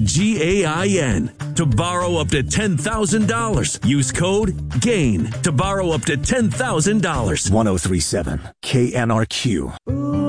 GAIN to borrow up to $10,000. Use code GAIN to borrow up to $10,000. 1037 KNRQ.